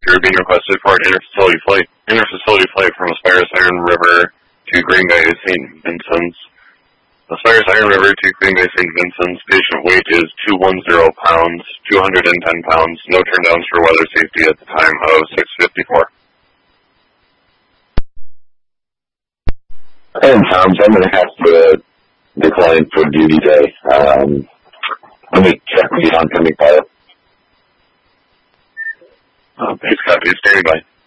You're being requested for an interfacility flight from Aspires Iron River to Green Bay St. Vincent's. Aspires Iron River to Green Bay St. Vincent's. Patient weight is 210 pounds, 210 pounds. No turndowns for weather safety at the time of 6:54. And Tom, I'm going to have to decline for duty day. Let me check the oncoming pilot. Please copy. Standing by.